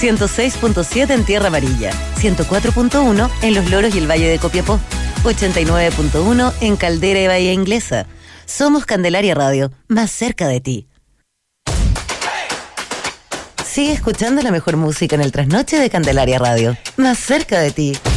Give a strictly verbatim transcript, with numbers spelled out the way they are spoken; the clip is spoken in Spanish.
ciento seis punto siete en Tierra Amarilla, ciento cuatro punto uno en Los Loros y el Valle de Copiapó, ochenta y nueve punto uno en Caldera y Bahía Inglesa. Somos Candelaria Radio, más cerca de ti. Sigue escuchando la mejor música en el trasnoche de Candelaria Radio, más cerca de ti.